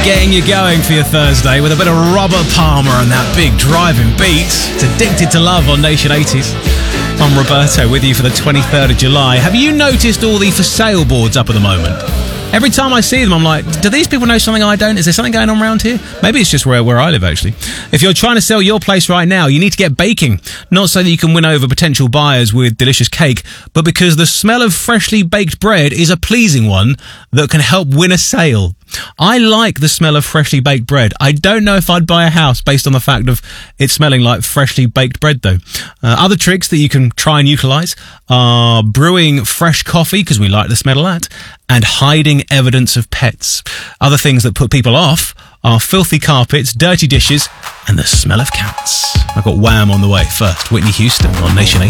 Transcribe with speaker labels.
Speaker 1: getting you going for your Thursday with a bit of Robert Palmer and that big driving beat. It's Addicted to Love on Nation 80s. I'm Roberto with you for the 23rd of July. Have you noticed all the for sale boards up at the moment? Every time I see them, I'm like, do these people know something I don't? Is there something going on around here? Maybe it's just where I live, actually. If you're trying to sell your place right now, you need to get baking. Not so that you can win over potential buyers with delicious cake, but because the smell of freshly baked bread is a pleasing one that can help win a sale. I like the smell of freshly baked bread. I don't know if I'd buy a house based on the fact of it smelling like freshly baked bread, though. Other tricks that you can try and utilise are brewing fresh coffee, because we like the smell of that, and hiding evidence of pets. Other things that put people off are filthy carpets, dirty dishes, and the smell of cats. I've got Wham on the way first. Whitney Houston on Nation 80.